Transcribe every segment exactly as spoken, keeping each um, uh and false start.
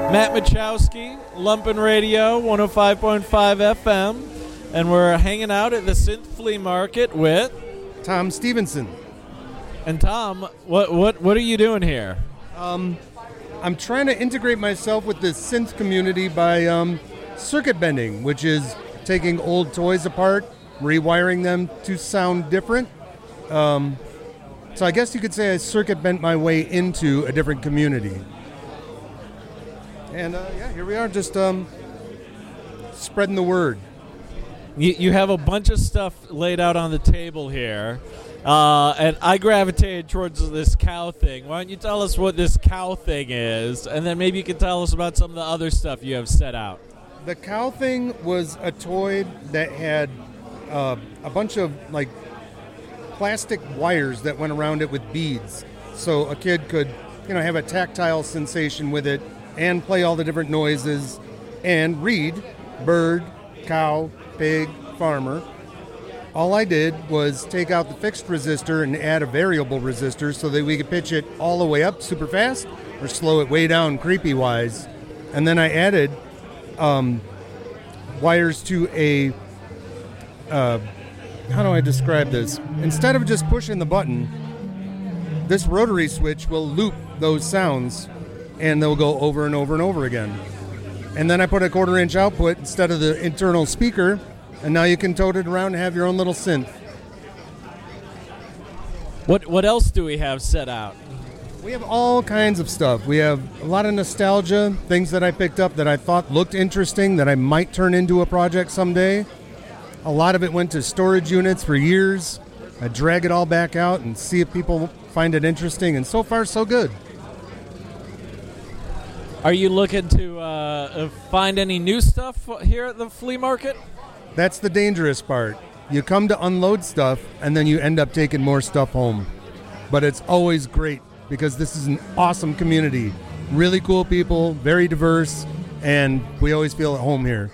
Matt Machowski, Lumpin' Radio, one oh five point five F M, and we're hanging out at the Synth Flea Market with Tom Stevenson. And Tom, what what what are you doing here? Um, I'm trying to integrate myself with the synth community by um, circuit bending, which is taking old toys apart, rewiring them to sound different. Um, so I guess you could say I circuit bent my way into a different community. And uh, yeah, here we are, just um, spreading the word. You, you have a bunch of stuff laid out on the table here, uh, and I gravitated towards this cow thing. Why don't you tell us what this cow thing is, and then maybe you can tell us about some of the other stuff you have set out. The cow thing was a toy that had uh, a bunch of like plastic wires that went around it with beads, so a kid could, you know, have a tactile sensation with it and play all the different noises and read bird, cow, pig, farmer. All I did was take out the fixed resistor and add a variable resistor so that we could pitch it all the way up super fast or slow it way down creepy wise. And then I added um, wires to a, uh, how do I describe this? Instead of just pushing the button, this rotary switch will loop those sounds and they'll go over and over and over again. And then I put a quarter inch output instead of the internal speaker, and now you can tote it around and have your own little synth. What what else do we have set out? We have all kinds of stuff. We have a lot of nostalgia, things that I picked up that I thought looked interesting that I might turn into a project someday. A lot of it went to storage units for years. I drag it all back out and see if people find it interesting, and so far so good. Are you looking to uh, find any new stuff here at the flea market? That's the dangerous part. You come to unload stuff, and then you end up taking more stuff home. But it's always great, because this is an awesome community. Really cool people, very diverse, and we always feel at home here.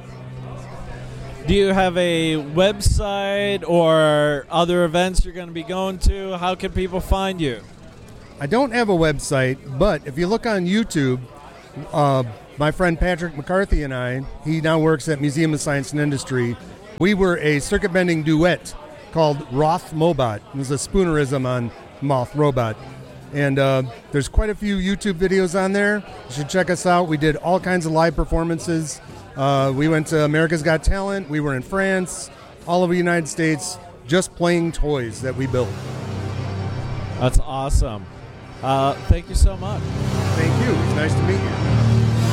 Do you have a website or other events you're going to be going to? How can people find you? I don't have a website, but if you look on YouTube, uh, my friend Patrick McCarthy and I, he now works at Museum of Science and Industry, we were a circuit bending duet called Roth Mobot. It was a spoonerism on Moth Robot. And uh, there's quite a few YouTube videos on there. You should check us out. We did all kinds of live performances. Uh, we went to America's Got Talent. We were in France, all over the United States, just playing toys that we built. That's awesome. Uh, thank you so much. Thank you. It's nice to meet you.